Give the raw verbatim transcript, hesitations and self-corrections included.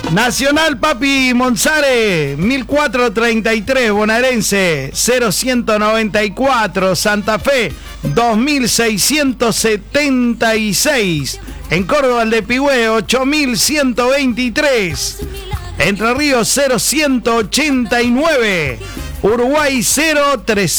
Nacional Papi Monzare, mil cuatrocientos treinta y tres, bonaerense, cero ciento noventa y cuatro, Santa Fe, dos mil seiscientos setenta y seis, en Córdoba el de Pigüé, ocho mil ciento veintitrés, Entre Ríos, cero ciento ochenta y nueve, Uruguay, cero trescientos